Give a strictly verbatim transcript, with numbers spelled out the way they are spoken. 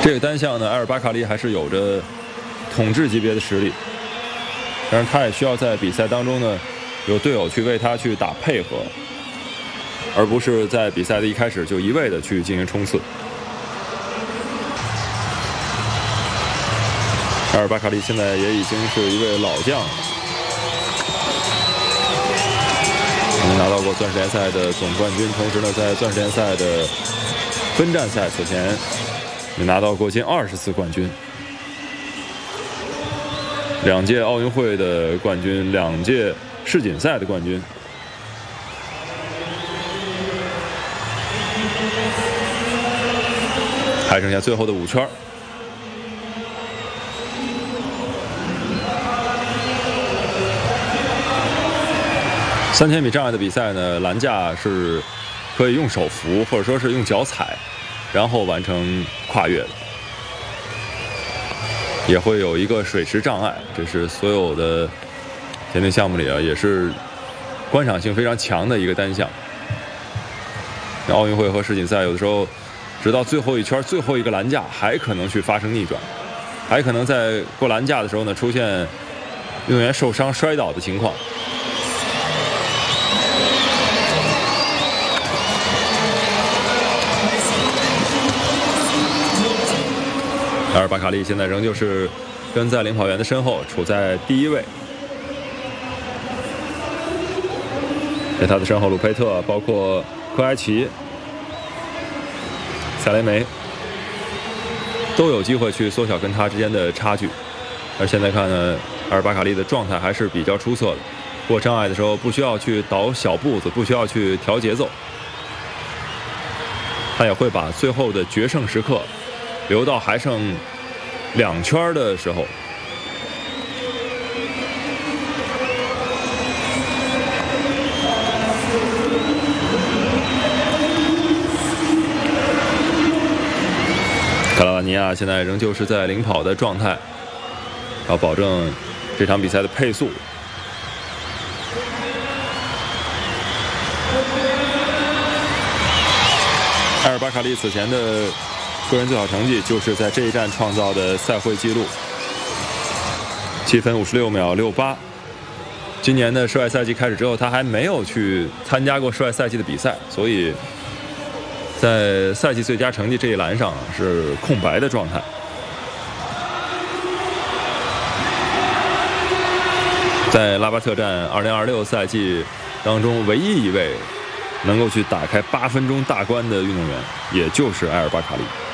这个单项呢，埃尔巴卡利还是有着统治级别的实力，但是他也需要在比赛当中呢，有队友去为他去打配合，而不是在比赛的一开始就一味的去进行冲刺。埃尔巴卡利现在也已经是一位老将了，已经拿到过钻石联赛的总冠军，同时呢，在钻石联赛的分站赛此前也拿到过近二十次冠军，两届奥运会的冠军，两届世锦赛的冠军。还剩下最后的五圈。三千米障碍的比赛呢，栏架是可以用手扶，或者说是用脚踩，然后完成跨越的。也会有一个水池障碍，这是所有的田径项目里啊，也是观赏性非常强的一个单项。那奥运会和世锦赛有的时候，直到最后一圈、最后一个栏架，还可能去发生逆转，还可能在过栏架的时候呢，出现运动员受伤、摔倒的情况。埃尔巴卡利现在仍旧是跟在领跑员的身后，处在第一位。在他的身后，鲁佩特，包括科埃奇、塞雷梅，都有机会去缩小跟他之间的差距。而现在看呢，埃尔巴卡利的状态还是比较出色的，过障碍的时候不需要去倒小步子，不需要去调节奏，他也会把最后的决胜时刻留到还剩两圈的时候。卡拉瓦尼亚现在仍旧是在领跑的状态，要保证这场比赛的配速。埃尔巴卡利此前的个人最好成绩就是在这一站创造的赛会纪录，七分五十六秒六八。今年的室外赛季开始之后，他还没有去参加过室外赛季的比赛，所以在赛季最佳成绩这一栏上是空白的状态。在拉巴特站二零二六赛季当中，唯一一位能够去打开八分钟大关的运动员，也就是埃尔巴卡利。